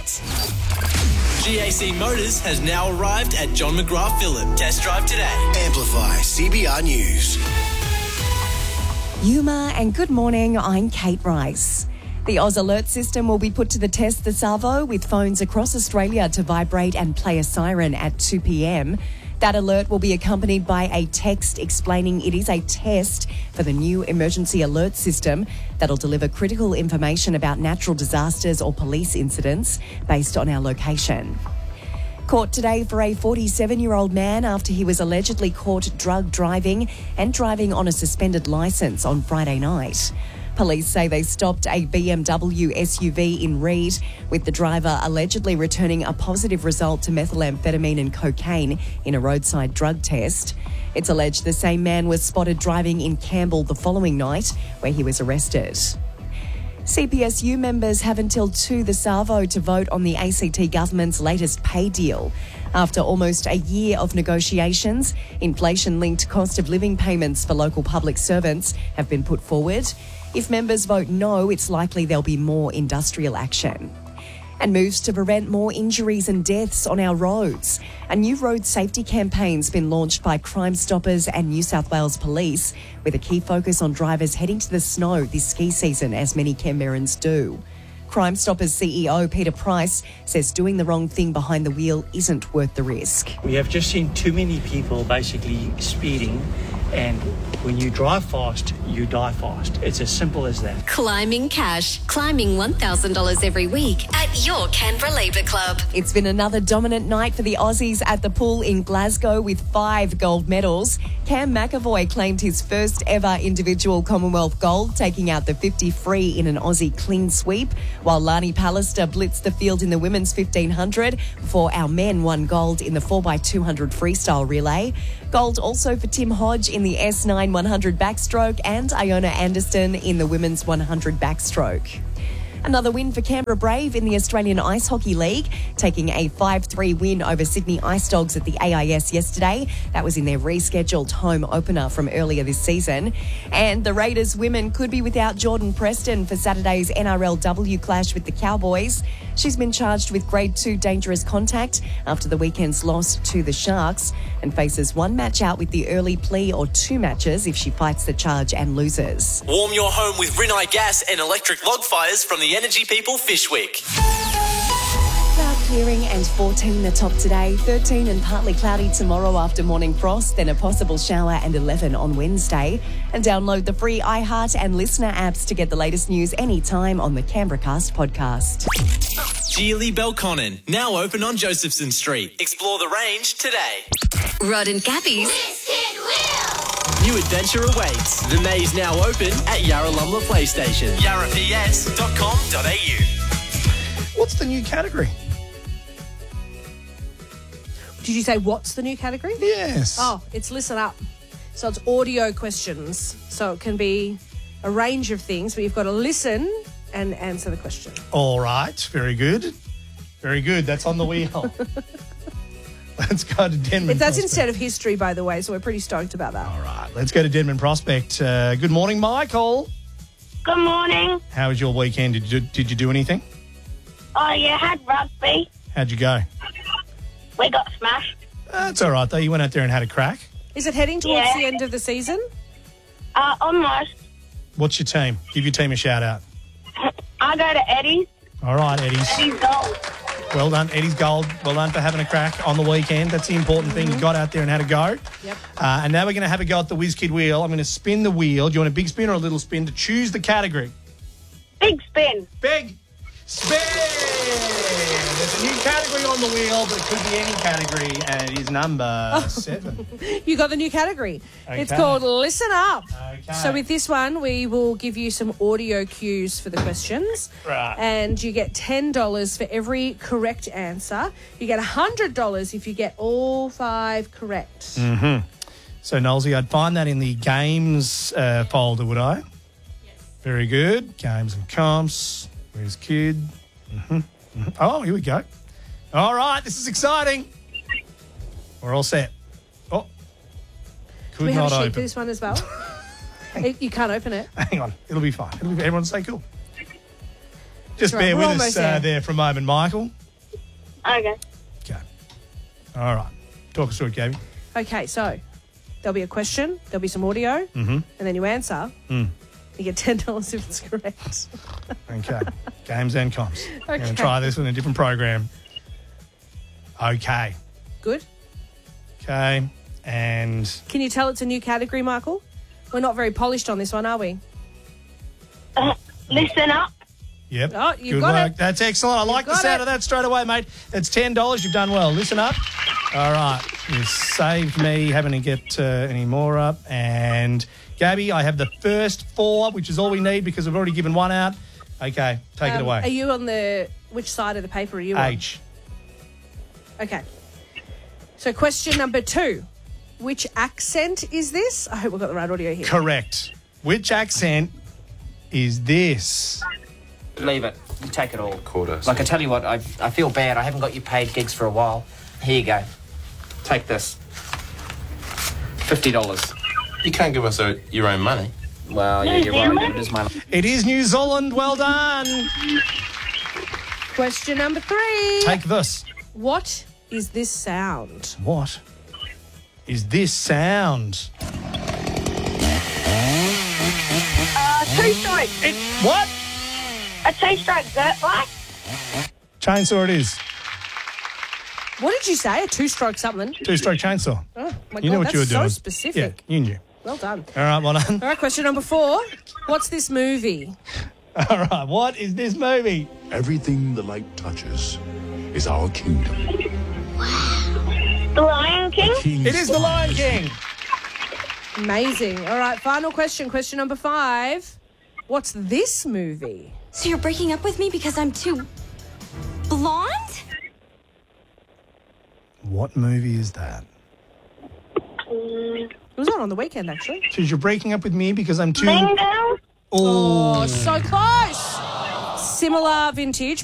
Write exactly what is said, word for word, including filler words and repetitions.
updates. G A C Motors has now arrived at John McGrath Phillip. Test drive today. Amplify C B R News. Yuma and good morning, I'm Kate Rice. The Oz Alert system will be put to the test this arvo with phones across Australia to vibrate and play a siren at two p.m. That alert will be accompanied by a text explaining it is a test for the new emergency alert system that'll deliver critical information about natural disasters or police incidents based on our location. Caught today for a forty-seven-year-old man after he was allegedly caught drug driving and driving on a suspended licence on Friday night. Police say they stopped a B M W S U V in Reid, with the driver allegedly returning a positive result to methamphetamine and cocaine in a roadside drug test. It's alleged the same man was spotted driving in Campbell the following night, where he was arrested. C P S U members have until two this arvo to vote on the A C T government's latest pay deal. After almost a year of negotiations, inflation-linked cost of living payments for local public servants have been put forward. If members vote no, it's likely there'll be more industrial action. And moves to prevent more injuries and deaths on our roads. A new road safety campaign's been launched by Crime Stoppers and New South Wales Police, with a key focus on drivers heading to the snow this ski season, as many Canberrans do. Crime Stoppers C E O Peter Price says doing the wrong thing behind the wheel isn't worth the risk. We have just seen too many people basically speeding, and when you drive fast, you die fast. It's as simple as that. Climbing Cash. Climbing one thousand dollars every week at your Canberra Labour Club. It's been another dominant night for the Aussies at the pool in Glasgow with five gold medals. Cam McAvoy claimed his first ever individual Commonwealth gold, taking out the fifty free in an Aussie clean sweep, while Lani Pallister blitzed the field in the women's fifteen hundred before our men won gold in the four by two hundred freestyle relay. Gold also for Tim Hodge in the S nine one hundred backstroke and Iona Anderson in the women's one hundred backstroke. Another win for Canberra Brave in the Australian Ice Hockey League, taking a five three win over Sydney Ice Dogs at the A I S yesterday. That was in their rescheduled home opener from earlier this season. And the Raiders women could be without Jordan Preston for Saturday's N R L W clash with the Cowboys. She's been charged with grade two dangerous contact after the weekend's loss to the Sharks and faces one match out with the early plea or two matches if she fights the charge and loses. Warm your home with Rinnai Gas and electric log fires from the Energy People Fish Week. Cloud clearing and fourteen the top today, thirteen and partly cloudy tomorrow after morning frost, then a possible shower and eleven on Wednesday. And download the free iHeart and Listener apps to get the latest news anytime on the Canberra Cast podcast. Geely Belconnen, now open on Josephson Street. Explore the range today. Rod and Gabby's New adventure awaits. The maze now open at Yarralumla PlayStation. yarra p s dot com dot a u. What's the new category? Did you say what's the new category? Yes. Oh, it's Listen Up. So it's audio questions. So it can be a range of things, but you've got to listen and answer the question. All right. Very good. Very good. That's on the wheel. Let's go to Denman That's Prospect. instead of history, by the way, so we're pretty stoked about that. All right. Let's go to Denman Prospect. Uh, good morning, Michael. Good morning. How was your weekend? Did you, did you do anything? Oh, yeah, had rugby. How'd you go? We got smashed. That's all right, though. You went out there and had a crack. Is it heading towards Yeah. the end of the season? Uh, almost. What's your team? Give your team a shout-out. I go to Eddie's. All right, Eddie's. Eddie's gold. Well done, Eddie's Gold. Well done for having a crack on the weekend. That's the important thing. You got out there and had a go. Yep. Uh, and now we're going to have a go at the WizKid wheel. I'm going to spin the wheel. Do you want a big spin or a little spin to choose the category? Big spin. Big spin! There's a new category on the wheel, but it could be any category, and it is number seven. You got the new category. It's Okay. called Listen Up. Okay. So with this one, we will give you some audio cues for the questions. Right. And you get ten dollars for every correct answer. You get one hundred dollars if you get all five correct. Mm-hmm. So, Nolsey, I'd find that in the games uh, folder, would I? Yes. Very good. Games and comps. Where's Kid? Mm-hmm. Mm-hmm. Oh, here we go. All right, this is exciting. We're all set. Oh, Do could we have not a sheet open. for this one as well? It- you can't open it. Hang on, it'll be fine. It'll be, everyone stay cool. Just Right, bear we're with us almost uh, there. there for a moment, Michael. Okay. Okay. All right. Talk us through it, Gabby. Okay, so there'll be a question, there'll be some audio, Mm-hmm. and then you answer. Mm. You get ten dollars if it's correct. Okay. Games and comms. We're going Okay. to try this in a different program. Okay. Good. Okay. And Can you tell it's a new category, Michael? We're not very polished on this one, are we? Uh, listen up. yep. Oh, you've Good got work. it. That's excellent. I like the got sound it. of that straight away, mate. That's ten dollars. You've done well. Listen up. All right. You saved me having to get uh, any more up. And Gabby, I have the first four, which is all we need because we've already given one out. Okay. Take it Um, away. Are you on the... Which side of the paper are you H. on? Okay. So question number two. Which accent is this? I hope we've got the right audio here. Correct. Which accent is this? Leave it. You take it all. Quarter. Like, I tell you what, I, I feel bad. I haven't got you paid gigs for a while. Here you go. Take this. fifty dollars. You can't give us a, your own money. Well, yeah, you're right. It is my... It is New Zealand. Well done. Question number three. Take this. What is this sound? What is this sound? Uh, two stroke. It, what? A two stroke dirt bike. Chainsaw it is. What did you say? A two-stroke something? Two-stroke chainsaw. Oh, my You God, know what that's you were so doing. specific. Yeah, you knew. Well done. All right, well done. All right, question number four. What's this movie? All right, what is this movie? Everything the light touches is our kingdom. The Lion King. King's It is The Lion King. Amazing. All right, final question. Question number five. What's this movie? So you're breaking up with me because I'm too blonde? What movie is that? It was on on the weekend, actually. So you're breaking up with me because I'm too... Bingo. Oh, so close. Similar vintage.